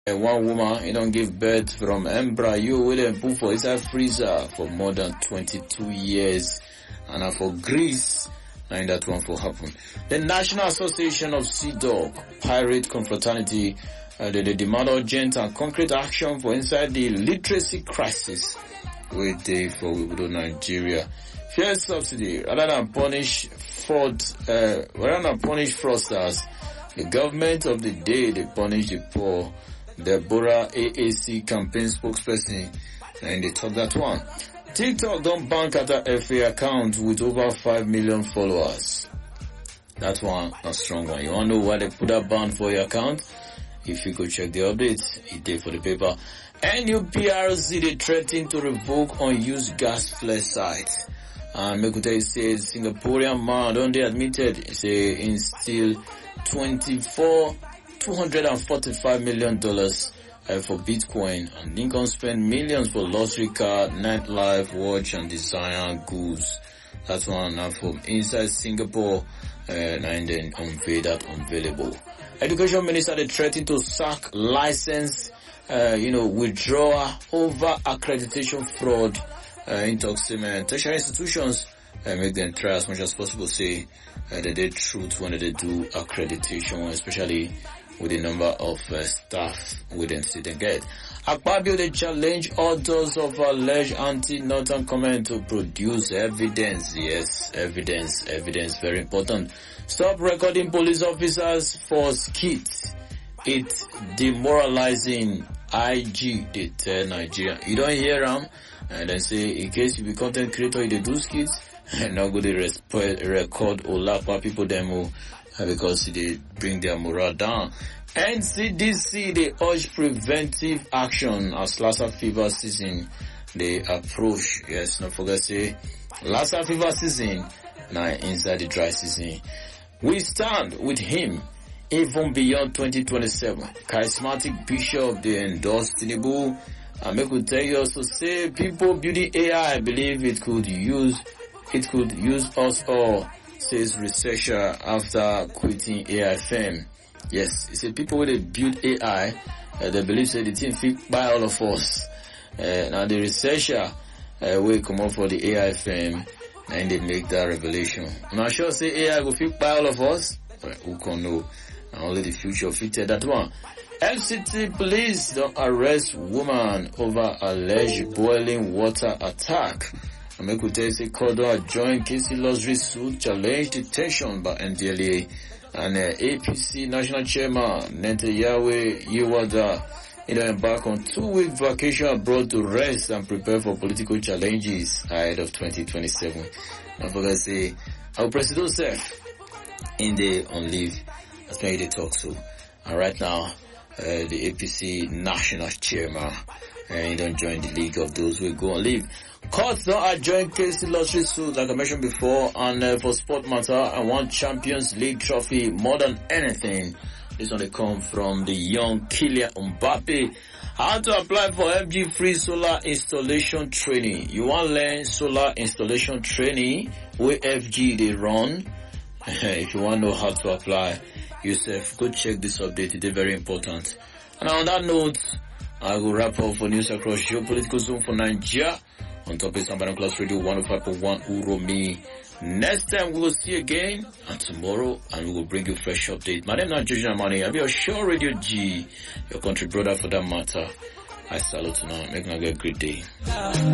One woman, don't give birth from embryo with a put for inside freezer for more than 22 years. And for Greece, and that one for happen. The National Association of Sea Dog Pirate Confraternity, they demand urgent and concrete action for inside the literacy crisis with the for Nigeria. Fair subsidy rather than punish fraudsters. The government of the day they punish the poor. Deborah AAC campaign spokesperson, and they talk that one. TikTok don't bank at a FA account with over 5 million followers. That one a strong one. You want to know why they put that ban for your account? If you could check the updates, it did for the paper. NUPRC they threaten to revoke unused gas flare sites. And Mekute says Singaporean man don't they admitted say in still $245 million for Bitcoin, and Lincoln spent millions for luxury car, nightlife, watch, and designer goods. That's one now from inside Singapore, and then unveil that unavailable. Education Minister they threatened to sack license, withdrawal over accreditation fraud in Toxim. Tertiary institutions make them try as much as possible say that they truth when they do accreditation, especially with the number of staff within student get. Akpabio they challenge authors of alleged anti-Northern comment to produce evidence. Yes, evidence, very important. Stop recording police officers for skits. It's demoralizing. IG they tell Nigeria. You don't hear them, and then say in case you be content creator, you do skits, and now go to record Olapa people demo because they bring their morale down. NCDC they urge preventive action as Lassa fever season they approach. Yes, don't forget say Lassa fever season now inside the dry season. We stand with him even beyond 2027. Charismatic bishop they endorsed Tinubu. And I could tell you also say people building AI believe it could use us all, says researcher after quitting AI fame. Yes, it's a people when they build AI, they believe that the thing fit by all of us. Now the researcher will come up for the AI fame and they make that revelation. I'm not sure say AI will fit by all of us, but who can know? Only the future fitted that one. FCT police don't arrest woman over alleged boiling water attack. Amekute say Kodo joined KC luxury suit challenge detention by NDLA. And APC National Chairman Netanyahu Yiwada embark on 2-week vacation abroad to rest and prepare for political challenges ahead of 2027. And for that say, our president self in the on leave. That's why they talk so. And right now, the APC National Chairman and don't join the league of those who go on leave. Courts don't adjourn KC lottery suit like I mentioned before, and for sport matter, I want Champions League trophy more than anything. This one they come from the young Kylian Mbappe. How to apply for FG free solar installation training. You want to learn solar installation training where FG they run? If you want to know how to apply yourself, go check this update. It's very important. And on that note, I will wrap up for news across geopolitical zone for Nigeria. On top of Sambana Plus Radio 105.1 Uromi. Next time we will see again, and tomorrow, and we will bring you fresh update. My name is George Namani. I'll be your show Radio G, your country brother for that matter. I salute you now. Make a great day.